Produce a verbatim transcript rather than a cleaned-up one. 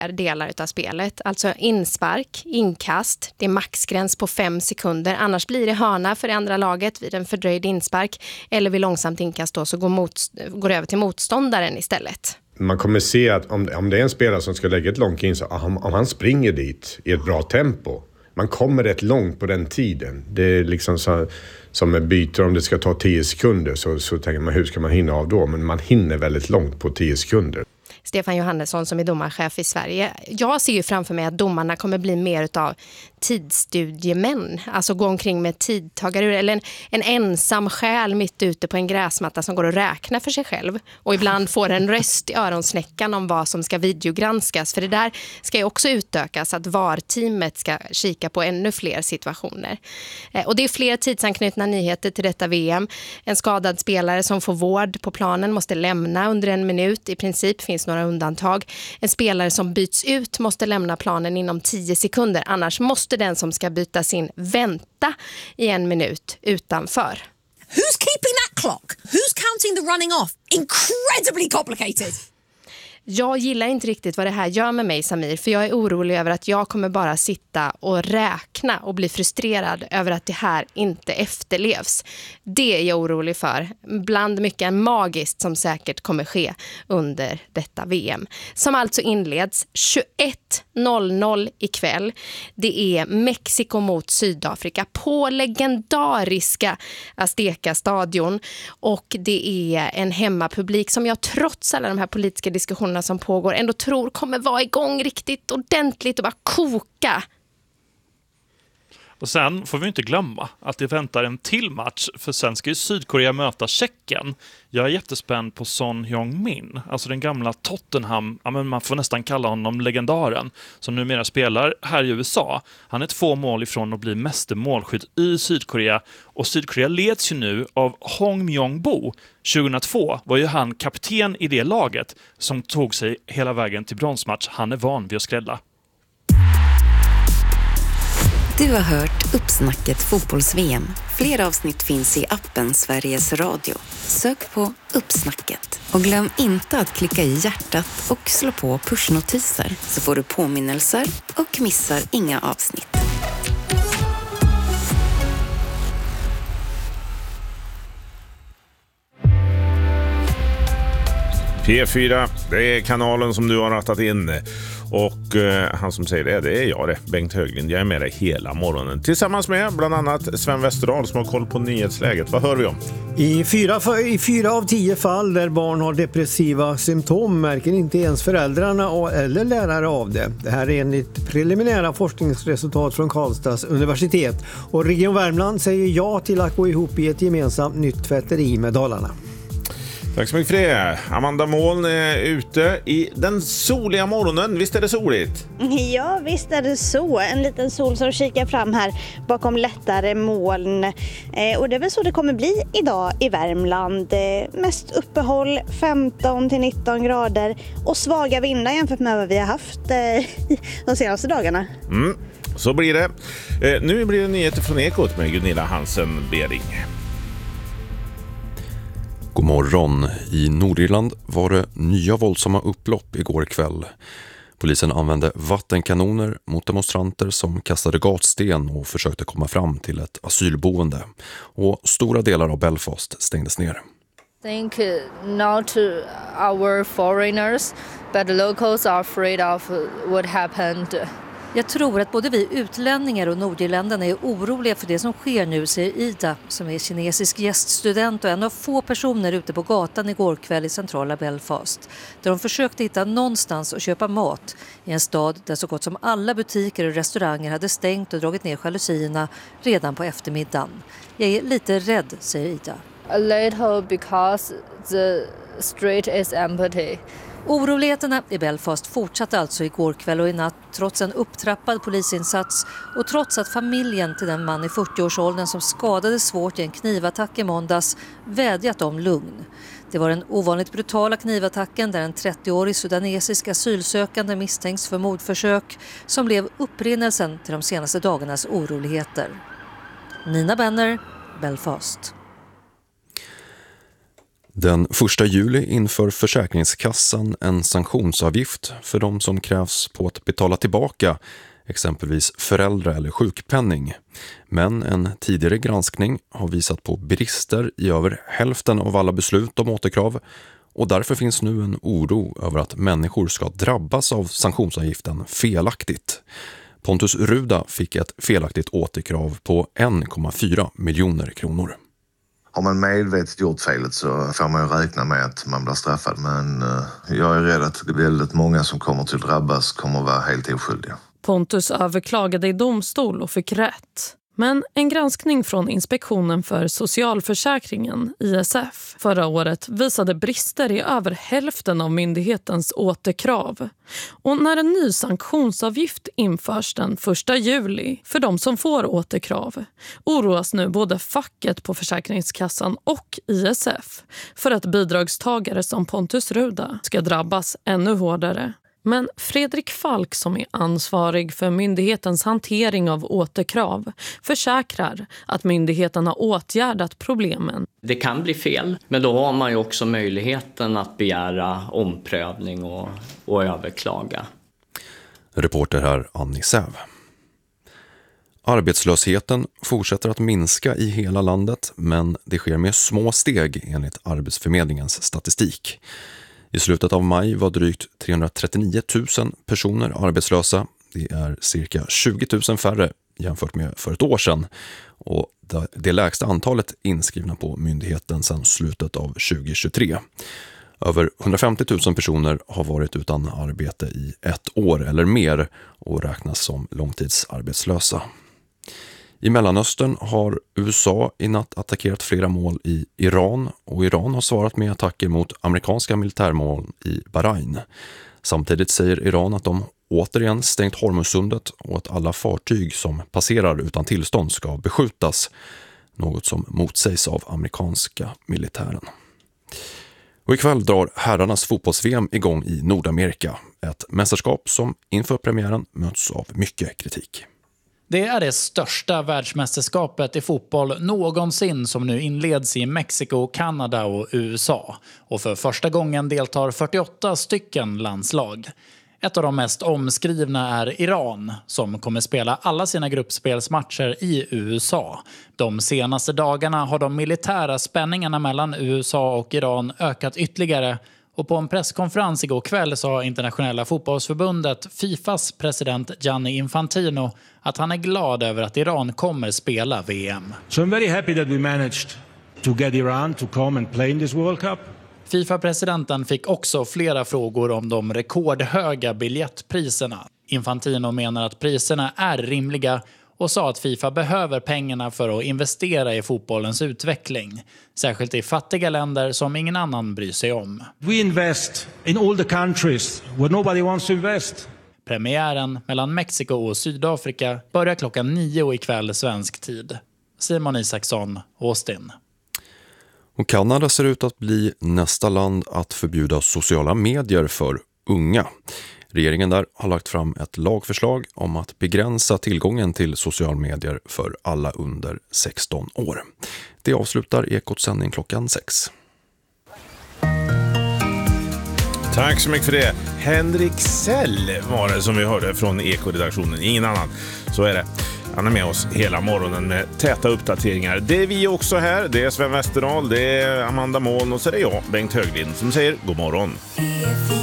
delar av spelet. Alltså inspark, inkast, det är maxgräns på fem sekunder. Annars blir det hörna för det andra laget vid en fördröjd inspark. Eller vid långsamt inkast då, så går, mot, går över till motståndaren istället. Man kommer se att om, om det är en spelare som ska lägga ett långt in, så om, om han springer dit i ett bra tempo, man kommer rätt långt på den tiden. Det är liksom så, som en byter, om det ska ta tio sekunder så, så tänker man, hur ska man hinna av då? Men man hinner väldigt långt på tio sekunder. Stefan Johannesson som är domarchef i Sverige. Jag ser ju framför mig att domarna kommer bli mer utav tidsstudiemän. Alltså gå omkring med tidtagare eller en, en ensam själ mitt ute på en gräsmatta som går och räknar för sig själv. Och ibland får en röst i öronsnäckan om vad som ska videogranskas. För det där ska ju också utökas, att V A R-teamet ska kika på ännu fler situationer. Eh, och det är fler tidsanknutna nyheter till detta V M. En skadad spelare som får vård på planen måste lämna under en minut. I princip finns några undantag. En spelare som byts ut måste lämna planen inom tio sekunder. Annars måste den som ska bytas in vänta i en minut utanför. Who's keeping that clock? Who's counting the running off? Incredibly complicated. Jag gillar inte riktigt vad det här gör med mig, Samir, för jag är orolig över att jag kommer bara sitta och räkna och bli frustrerad över att det här inte efterlevs. Det är jag orolig för, bland mycket magiskt som säkert kommer ske under detta V M. Som alltså inleds tjugoett noll noll ikväll. Det är Mexiko mot Sydafrika på legendariska Azteca-stadion, och det är en hemmapublik som jag trots alla de här politiska diskussionerna som pågår ändå tror kommer vara igång riktigt ordentligt och bara koka. Och sen får vi inte glömma att det väntar en till match, för sen ska ju Sydkorea möta Tjeckien. Jag är jättespänd på Son Heung-min, alltså den gamla Tottenham, ja, men man får nästan kalla honom legendaren, som numera spelar här i U S A. Han är två mål ifrån att bli meste målskytt i Sydkorea, och Sydkorea leds ju nu av Hong Myong-bo. tjugohundratvå var ju han kapten i det laget som tog sig hela vägen till bronsmatch. Han är van vid att skrälla. Du har hört Uppsnacket fotbolls-V M. Fler avsnitt finns i appen Sveriges Radio. Sök på Uppsnacket. Och glöm inte att klicka i hjärtat och slå på pushnotiser, så får du påminnelser och missar inga avsnitt. P fyra, det är kanalen som du har rattat in. Och eh, han som säger det, det är jag det, Bengt Höglind. Jag är med dig hela morgonen. Tillsammans med bland annat Sven Westerdahl som har koll på nyhetsläget. Vad hör vi om? I fyra, I fyra av tio fall där barn har depressiva symptom märker inte ens föräldrarna eller lärare av det. Det här är enligt preliminära forskningsresultat från Karlstads universitet. Och Region Värmland säger ja till att gå ihop i ett gemensamt nytt tvätteri med Dalarna. Tack så mycket för det. Amanda Moln är ute i den soliga morgonen. Visst är det soligt? Ja, visst är det så. En liten sol som kikar fram här bakom lättare moln. Eh, och det är väl så det kommer bli idag i Värmland. Eh, mest uppehåll, femton till nitton grader. Och svaga vindar jämfört med vad vi har haft eh, de senaste dagarna. Mm, så blir det. Eh, nu blir det nyheter från Ekot med Gunilla Hansen-Bering. God morgon. I Nordirland var det nya våldsamma upplopp igår kväll. Polisen använde vattenkanoner mot demonstranter som kastade gatsten och försökte komma fram till ett asylboende. Och stora delar av Belfast stängdes ner. I think not our foreigners, but the locals are afraid of what happened. Jag tror att både vi utlänningar och nordirländarna är oroliga för det som sker nu, säger Ida, som är kinesisk gäststudent och en av få personer ute på gatan igår kväll i centrala Belfast, där de försökte hitta någonstans att köpa mat i en stad där så gott som alla butiker och restauranger hade stängt och dragit ner jalusierna redan på eftermiddagen. Jag är lite rädd, säger Ida. A little because the street is empty. Oroligheterna i Belfast fortsatte alltså igår kväll och i natt trots en upptrappad polisinsats och trots att familjen till den man i fyrtioårsåldern som skadades svårt i en knivattack i måndags vädjat om lugn. Det var den ovanligt brutala knivattacken där en trettioårig sudanesisk asylsökande misstänks för mordförsök som blev upprinnelsen till de senaste dagarnas oroligheter. Nina Benner, Belfast. Den första juli inför Försäkringskassan en sanktionsavgift för de som krävs på att betala tillbaka exempelvis föräldrar- eller sjukpenning. Men en tidigare granskning har visat på brister i över hälften av alla beslut om återkrav och därför finns nu en oro över att människor ska drabbas av sanktionsavgiften felaktigt. Pontus Ruda fick ett felaktigt återkrav på en komma fyra miljoner kronor. Har man medvetet gjort felet så får man ju räkna med att man blir straffad. Men jag är rädd att det är väldigt många som kommer till drabbas kommer vara helt oskyldiga. Pontus överklagade i domstol och fick rätt. Men en granskning från Inspektionen för socialförsäkringen, I S F, förra året visade brister i över hälften av myndighetens återkrav. Och när en ny sanktionsavgift införs den första juli för de som får återkrav oroas nu både facket på Försäkringskassan och I S F för att bidragstagare som Pontus Ruda ska drabbas ännu hårdare. Men Fredrik Falk, som är ansvarig för myndighetens hantering av återkrav, försäkrar att myndigheten har åtgärdat problemen. Det kan bli fel, men då har man ju också möjligheten att begära omprövning och, och överklaga. Reporter här Annie Säv. Arbetslösheten fortsätter att minska i hela landet, men det sker med små steg enligt Arbetsförmedlingens statistik. I slutet av maj var drygt trehundratrettionio tusen personer arbetslösa. Det är cirka tjugo tusen färre jämfört med för ett år sedan. Och det lägsta antalet inskrivna på myndigheten sedan slutet av tjugohundratjugotre. Över hundrafemtio tusen personer har varit utan arbete i ett år eller mer och räknas som långtidsarbetslösa. I Mellanöstern har U S A i natt attackerat flera mål i Iran och Iran har svarat med attacker mot amerikanska militärmål i Bahrain. Samtidigt säger Iran att de återigen stängt Hormuzsundet och att alla fartyg som passerar utan tillstånd ska beskjutas, något som motsägs av amerikanska militären. Och ikväll drar herrarnas fotbolls-V M igång i Nordamerika, ett mästerskap som inför premiären möts av mycket kritik. Det är det största världsmästerskapet i fotboll någonsin som nu inleds i Mexiko, Kanada och U S A. Och för första gången deltar fyrtioåtta stycken landslag. Ett av de mest omskrivna är Iran, som kommer spela alla sina gruppspelsmatcher i U S A. De senaste dagarna har de militära spänningarna mellan U S A och Iran ökat ytterligare. Och på en presskonferens igår kväll sa internationella fotbollsförbundet Fifas president Gianni Infantino att han är glad över att Iran kommer spela V M. So I'm very happy that we managed to get Iran to come and play in this World Cup. FIFA-presidenten fick också flera frågor om de rekordhöga biljettpriserna. Infantino menar att priserna är rimliga och sa att FIFA behöver pengarna för att investera i fotbollens utveckling. Särskilt i fattiga länder som ingen annan bryr sig om. We invest in all the countries where nobody wants to invest. Premiären mellan Mexiko och Sydafrika börjar klockan nio ikväll svensk tid. Simon Isaksson, Austin. Och Kanada ser ut att bli nästa land att förbjuda sociala medier för unga. Regeringen där har lagt fram ett lagförslag om att begränsa tillgången till sociala medier för alla under sexton år. Det avslutar Ekots sändning klockan sex. Tack så mycket för det. Henrik Sell var det som vi hörde från Eko-redaktionen. Ingen annan. Så är det. Han är med oss hela morgonen med täta uppdateringar. Det är vi också här. Det är Sven Westerdahl, det är Amanda Mån och så är det jag, Bengt Höglind, som säger god morgon.